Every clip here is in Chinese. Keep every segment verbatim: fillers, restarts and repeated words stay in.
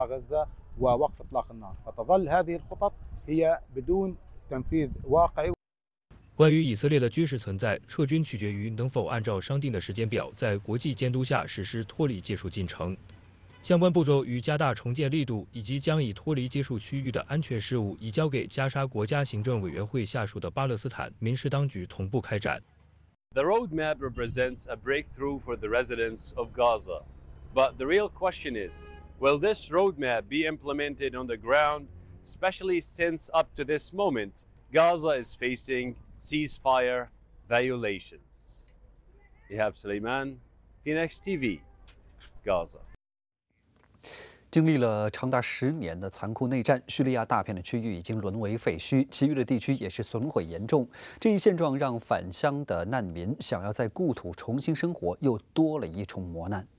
غزة ووقف إطلاق النار، فتظل هذه الخطط هي بدون تنفيذ واقعي。 关于以色列的军事存在，撤军取决于能否按照商定的时间表，在国际监督下实施脱离结束进程。相关步骤与加大重建力度，以及将以脱离结束区域的安全事务移交给加沙国家行政委员会下属的巴勒斯坦民事当局同步开展。 The roadmap represents a breakthrough for the residents of Gaza, but the real question is, will this roadmap be implemented on the ground, especially since up to this moment, Gaza is facing ceasefire violations? Ihab Suleiman, Phoenix T V, Gaza. 经历了长达十年的残酷内战，叙利亚大片的区域已经沦为废墟，其余的地区也是损毁严重。这一现状让返乡的难民想要在故土重新生活，又多了一重磨难。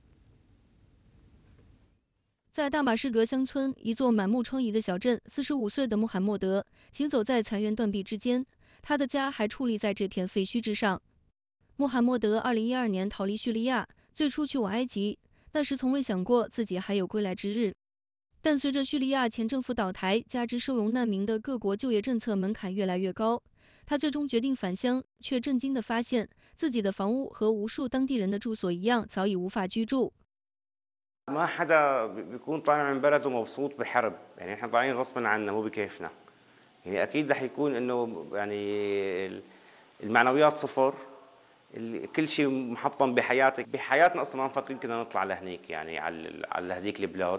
在大马士革乡村，一座满目疮痍的小镇，四十五岁的穆罕默德行走在残垣断壁之间，他的家还矗立在这片废墟之上。穆罕默德二零一二年逃离叙利亚，最初去往埃及。 那时从未想过自己还有归来之日，但随着叙利亚前政府倒台，加之收容难民的各国就业政策门槛越来越高，他最终决定返乡，却震惊地发现自己的房屋和无数当地人的住所一样，早已无法居住。 ما حدا بيكون طالع من بلده مبسوط بحرب، يعني احنا طالعين غصبا عنا مو بكيفنا، يعني اكيد رح يكون انه يعني المعنويات صفر. كل شيء محطم بحياتك بحياتنا اصلا ما مفكرين كنا نطلع لهنيك يعني على على هذيك البلاد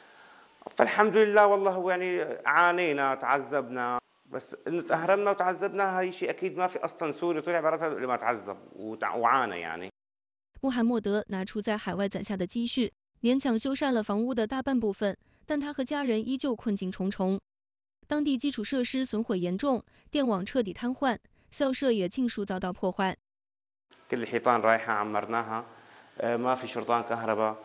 فالحمد لله والله هو يعني عانينا تعذبنا بس انه تأهرمنا وتعذبنا هاي شيء اكيد ما في اصلا سوري طلع برا اللي ما تعذب وعانى يعني。 穆罕默德拿出在海外攒下的积蓄，勉强修缮了房屋的大半部分，但他和家人依旧困境重重。当地基础设施损毁严重，电网彻底瘫痪，校舍也尽数遭到破坏。 كل الحيطان رايحة عمرناها ما في شرطان كهرباء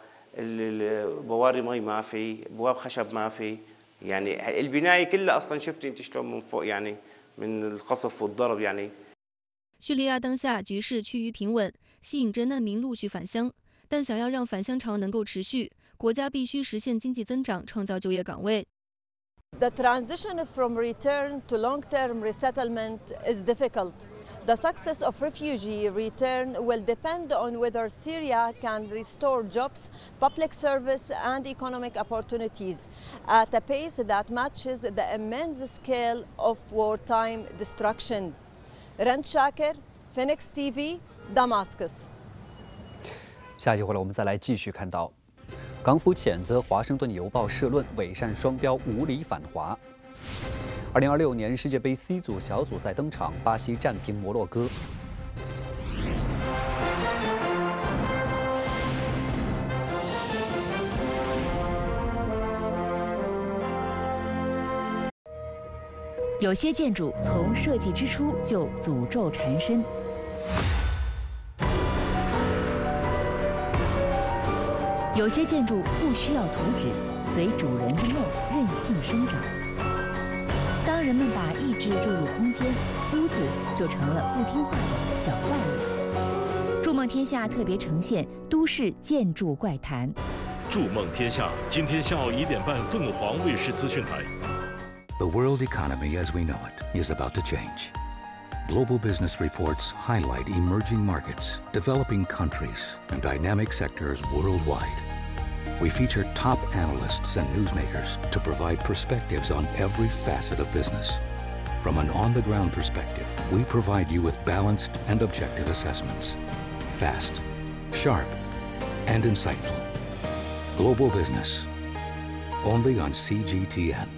البواري مي ما في بواب خشب ما في يعني البناية كلها أصلا شفتي أنت شلون من فوق يعني من القصف والضرب يعني。 叙利亚当下局势趋于平稳，吸引着难民陆续返乡，但想要让返乡潮能够持续，国家必须实现经济增长，创造就业岗位。 The transition from return to long-term resettlement is difficult. The success of refugee return will depend on whether Syria can restore jobs, public service and economic opportunities at a pace that matches the immense scale of wartime destruction. Rand Shaker, Phoenix T V, Damascus. 下一会儿我们再来继续看到。 港府谴责《华盛顿邮报》社论伪善双标、无理反华。二零二六年世界杯 C 组小组赛登场，巴西战平摩洛哥。 有些建筑从设计之初就诅咒缠身。 有些建筑不需要图纸，随主人的梦任性生长。当人们把意志注入空间，屋子就成了不听话的小怪物。筑梦天下特别呈现都市建筑怪谈。 筑梦天下今天下午一点半，凤凰卫视资讯台。 The world economy as we know it is about to change. Global business reports highlight emerging markets, developing countries, and dynamic sectors worldwide. We feature top analysts and newsmakers to provide perspectives on every facet of business. From an on-the-ground perspective, we provide you with balanced and objective assessments. Fast, sharp, and insightful. Global business, only on C G T N.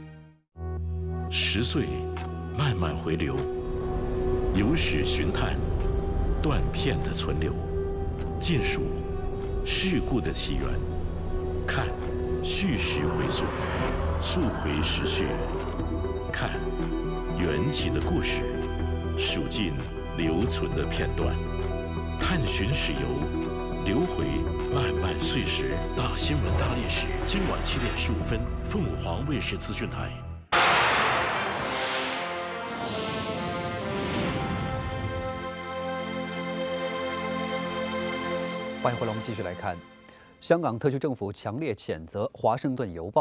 十岁，慢慢回流。 有史寻探，断片的存留，尽数事故的起源，看叙事回溯，溯回时序，看缘起的故事，数尽留存的片段，探寻史游，流回漫漫岁时。大新闻大历史，今晚七点十五分，凤凰卫视资讯台。 欢迎回来，我们继续来看。香港特区政府强烈谴责《华盛顿邮报》